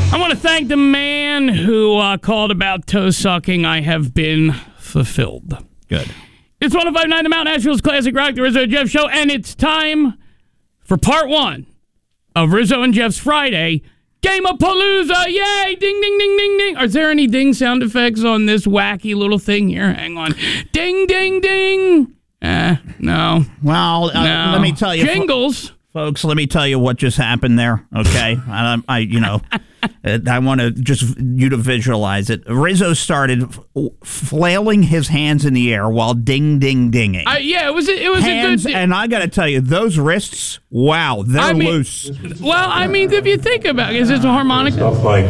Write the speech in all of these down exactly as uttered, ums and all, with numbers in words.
I want to thank the man who uh, called about toe sucking. I have been fulfilled. Good. It's one oh five point nine The Mount, Nashville's Classic Rock, the Rizzo and Jeff Show, and it's time for part one of Rizzo and Jeff's Friday Game of Palooza. Yay! Ding, ding, ding, ding, ding. Are there any ding sound effects on this wacky little thing here? Hang on. Ding, ding, ding. Eh, no. Well, uh, no. let me tell you. Jingles. Folks, let me tell you what just happened there, okay? I, I you know, I want to just you to visualize it. Rizzo started f- flailing his hands in the air while ding, ding, dinging. Uh, yeah, it was a, it was hands, a good... And I got to tell you, those wrists, wow, they're I mean, loose. Well, I mean, if you think about it, is this a harmonica? Stuff like...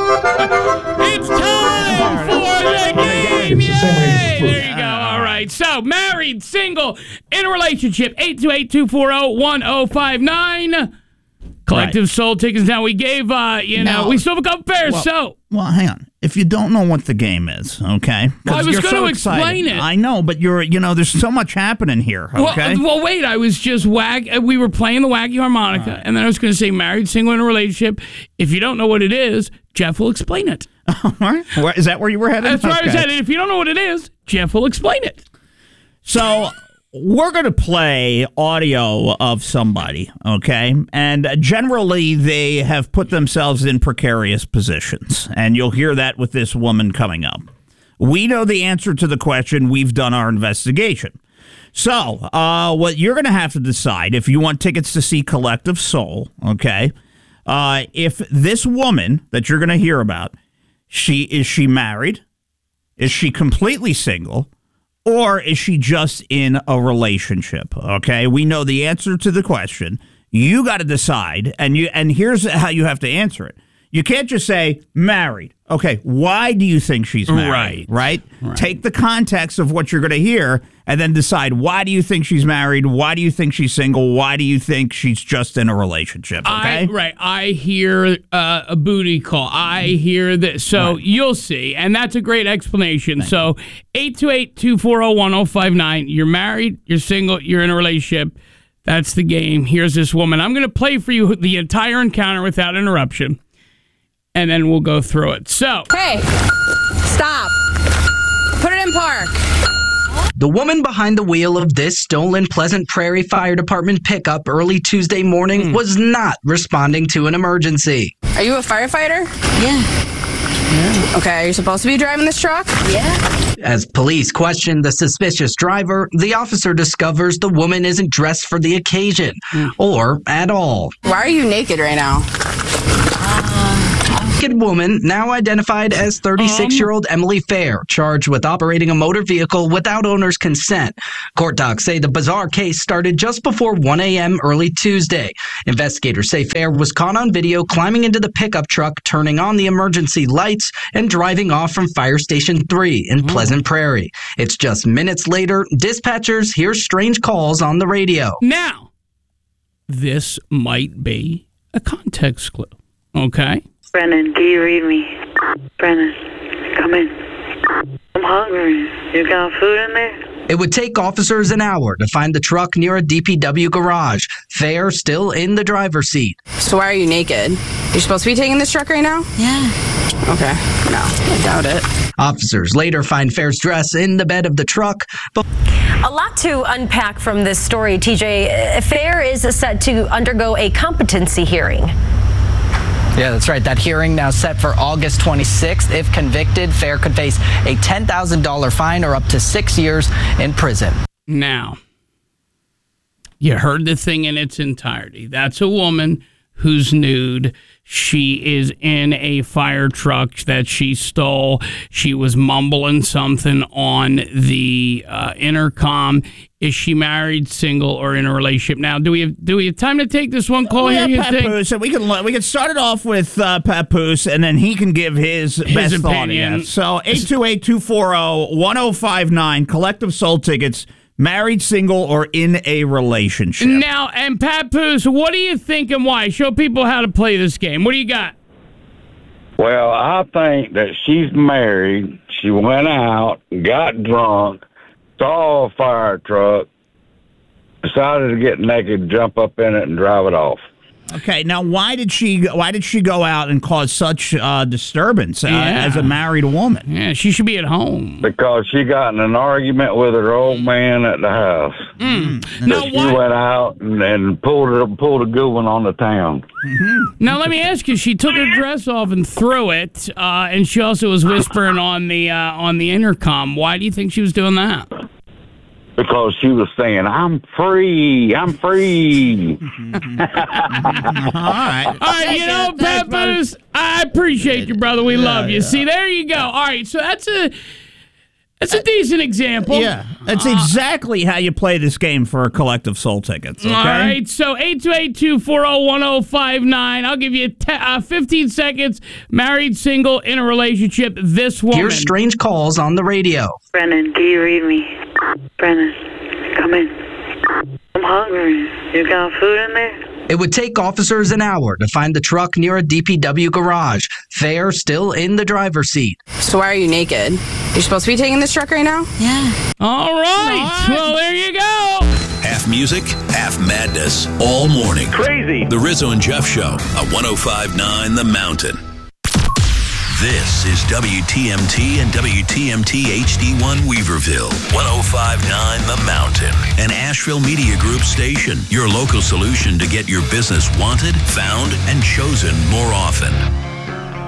It's time for the game! Yay! There you go. All right. So, married, single, in a relationship, eight two eight, two four zero, one zero five nine. Collective Right. Soul tickets. Now, we gave, uh, you know, Now- we still have a couple pairs, Well, so... Well, hang on. If you don't know what the game is, okay? 'Cause Well, I was you're gonna so explain excited. it. I know, but you're, you know, there's so much happening here, okay? Well, well, wait, I was just wag. We were playing the wacky harmonica, right. And then I was going to say married, single, in a relationship. If you don't know what it is, Jeff will explain it. All right. Where, is that where you were headed? That's where okay. I was headed. If you don't know what it is, Jeff will explain it. So we're going to play audio of somebody, okay? And generally, they have put themselves in precarious positions. And you'll hear that with this woman coming up. We know the answer to the question. We've done our investigation. So uh, what you're going to have to decide, if you want tickets to see Collective Soul, okay, uh, if this woman that you're going to hear about, she is she married? Is she completely single? Or is she just in a relationship? Okay, we know the answer to the question. You got to decide, and you and here's how you have to answer it. You can't just say married. Okay, why do you think she's married? Right. Right? Right. Take the context of what you're going to hear, and then decide why do you think she's married? Why do you think she's single? Why do you think she's just in a relationship? Okay, I, right. I hear uh, a booty call. I hear this. So Right. You'll see, and that's a great explanation. Thank so eight two eight, two four zero, one zero five nine. You're married. You're single. You're in a relationship. That's the game. Here's this woman. I'm going to play for you the entire encounter without interruption. And then we'll go through it. So, Hey, stop. Put it in park. The woman behind the wheel of this stolen Pleasant Prairie Fire Department pickup early Tuesday morning was not responding to an emergency. Are you a firefighter? Yeah. Okay, are you supposed to be driving this truck? Yeah. As police question the suspicious driver, the officer discovers the woman isn't dressed for the occasion, or at all. Why are you naked right now? Naked woman, now identified as thirty-six-year-old Emily Fair, charged with operating a motor vehicle without owner's consent. Court docs say the bizarre case started just before one a.m. early Tuesday. Investigators say Fair was caught on video climbing into the pickup truck, turning on the emergency lights, and driving off from Fire Station three in Pleasant Prairie. It's just minutes later, dispatchers hear strange calls on the radio. now, this might be a context clue. Okay? Brennan, do you read me? Brennan, come in. I'm hungry. You got food in there? It would take officers an hour to find the truck near a D P W garage. Fair still in the driver's seat. So why are you naked? You're supposed to be taking this truck right now? Yeah. Okay. No, I doubt it. Officers later find Fair's dress in the bed of the truck, but A lot to unpack from this story, T J. Fair is set to undergo a competency hearing. Yeah, that's right. That hearing now set for August twenty-sixth. If convicted, Fair could face a ten thousand dollars fine or up to six years in prison. Now, you heard the thing in its entirety. That's a woman who's nude. She is in a fire truck that she stole. She was mumbling something on the uh, intercom. Is she married, single, or in a relationship? Now, do we have do we have time to take this one call yeah, here? You think? Papoose. We can we can start it off with uh, Papoose, and then he can give his, His best thought. opinion. Yeah. So eight two eight, two four zero, one zero five nine, Collective Soul tickets. Married, single, or in a relationship. Now, and Papoose, what do you think and why? Show people how to play this game. What do you got? Well, I think that she's married. She went out, got drunk, saw a fire truck, decided to get naked, jump up in it, and drive it off. Okay, now why did she why did she go out and cause such uh, disturbance uh, Yeah. as a married woman? Yeah, she should be at home. Because she got in an argument with her old man at the house. Mm. Now, So she why, went out and, and pulled a, pulled a good one on the town. now, let me ask you. She took her dress off and threw it, uh, and she also was whispering on the uh, on the intercom. Why do you think she was doing that? Because she was saying, I'm free, I'm free. All right. All right, you know, Peppers, I appreciate you, brother. We love you. See, there you go. All right, so that's a that's a decent example. Yeah, that's exactly how you play this game for Collective Soul tickets. Okay? All right, so eight two eight, two four zero, one zero five nine. I'll give you te- uh, fifteen seconds. Married, single, in a relationship. This woman. Here's strange calls on the radio. Brennan, do you read me? Brennan, come in. I'm hungry. You got food in there? It would take officers an hour to find the truck near a D P W garage. Fair still in the driver's seat. So why are you naked? You're supposed to be taking this truck right now? Yeah. All right. Well, there you go. Half music, half madness, all morning. Crazy. The Rizzo and Jeff Show at one oh five point nine The Mountain. This is W T M T and W T M T H D one Weaverville, one oh five point nine The Mountain, an Asheville Media Group station, your local solution to get your business wanted, found, and chosen more often.